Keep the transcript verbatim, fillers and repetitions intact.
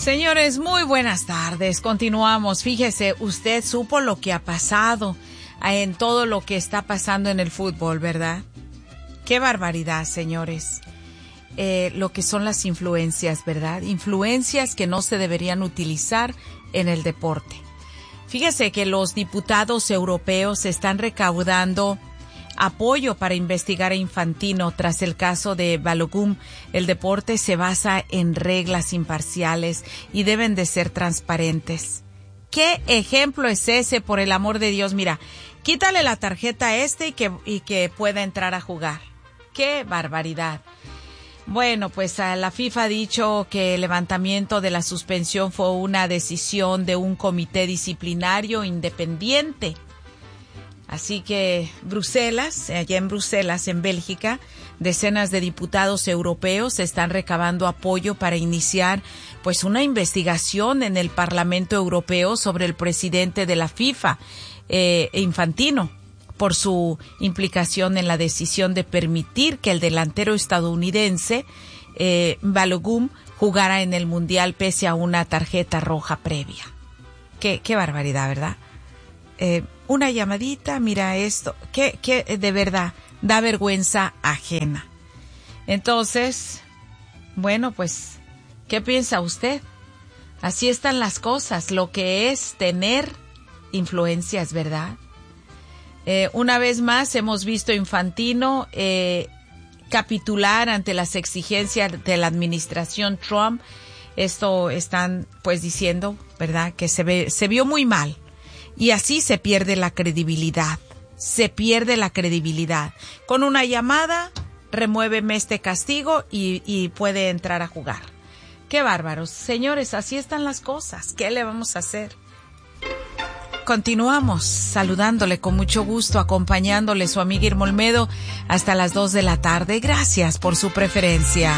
Señores, muy buenas tardes. Continuamos. Fíjese, usted supo lo que ha pasado en todo lo que está pasando en el fútbol, ¿verdad? Qué barbaridad, señores. Eh, lo que son las influencias, ¿verdad? Influencias que no se deberían utilizar en el deporte. Fíjese que los diputados europeos están recaudando apoyo para investigar a Infantino tras el caso de Balogun. El deporte se basa en reglas imparciales y deben de ser transparentes. ¿Qué ejemplo es ese, por el amor de Dios? Mira, quítale la tarjeta a este y que, y que pueda entrar a jugar. ¡Qué barbaridad! Bueno, pues la FIFA ha dicho que el levantamiento de la suspensión fue una decisión de un comité disciplinario independiente. Así que Bruselas, allá en Bruselas, en Bélgica, decenas de diputados europeos están recabando apoyo para iniciar pues una investigación en el Parlamento Europeo sobre el presidente de la FIFA, eh, Infantino, por su implicación en la decisión de permitir que el delantero estadounidense eh, Balogun jugara en el Mundial pese a una tarjeta roja previa. Qué, qué barbaridad, ¿verdad? Eh, una llamadita, mira esto, que, que de verdad da vergüenza ajena. Entonces, bueno, pues, ¿qué piensa usted? Así están las cosas, lo que es tener influencias, ¿verdad? Eh, una vez más hemos visto a Infantino eh, capitular ante las exigencias de la administración Trump. Esto están pues diciendo, ¿verdad?, que se ve, se vio muy mal. Y así se pierde la credibilidad, se pierde la credibilidad. Con una llamada, remuéveme este castigo y, y puede entrar a jugar. ¡Qué bárbaros! Señores, así están las cosas. ¿Qué le vamos a hacer? Continuamos saludándole con mucho gusto, acompañándole su amiga Irma Olmedo hasta las dos de la tarde. Gracias por su preferencia.